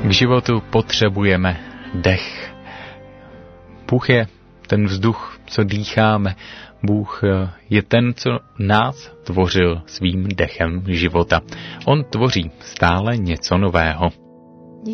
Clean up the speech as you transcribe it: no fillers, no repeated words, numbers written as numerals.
K životu potřebujeme dech. Bůh je ten vzduch, co dýcháme. Bůh je ten, co nás tvořil svým dechem života. On tvoří stále něco nového.